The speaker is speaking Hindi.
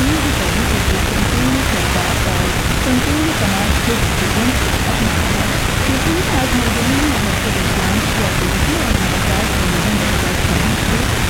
अपील भी करने के लिए संपूर्ण सरकार और संपूर्ण समाज के दृष्टिकोण को अपनाया है। यूपी में आज नई दिल्ली में महोत्सव विश्राम, प्रौद्योगिकी और नवाचार सम्मेलन 2026 के